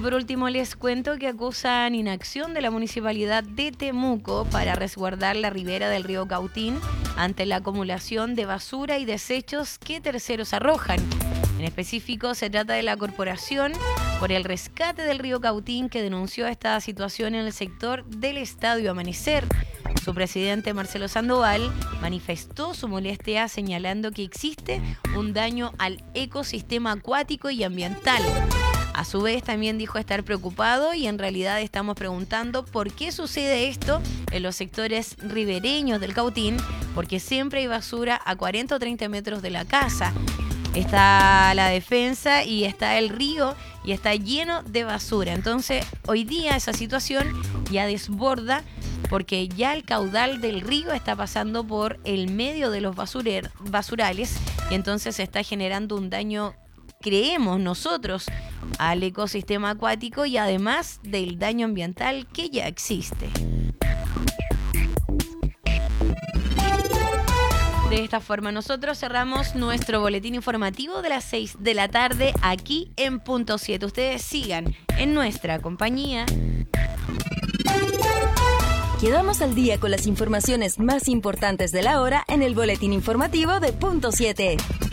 por último les cuento que acusan inacción de la Municipalidad de Temuco para resguardar la ribera del río Cautín ante la acumulación de basura y desechos que terceros arrojan. En específico, se trata de la Corporación por el Rescate del río Cautín, que denunció esta situación en el sector del Estadio Amanecer. Su presidente, Marcelo Sandoval, manifestó su molestia señalando que existe un daño al ecosistema acuático y ambiental. A su vez, también dijo estar preocupado y en realidad estamos preguntando por qué sucede esto en los sectores ribereños del Cautín, porque siempre hay basura a 40 o 30 metros de la casa. Está la defensa y está el río y está lleno de basura. Entonces, hoy día esa situación ya desborda porque ya el caudal del río está pasando por el medio de los basurales y entonces se está generando un daño, creemos nosotros, al ecosistema acuático y además del daño ambiental que ya existe. De esta forma nosotros cerramos nuestro boletín informativo de las 6 de la tarde aquí en Punto 7. Ustedes sigan en nuestra compañía. Quedamos al día con las informaciones más importantes de la hora en el boletín informativo de Punto 7.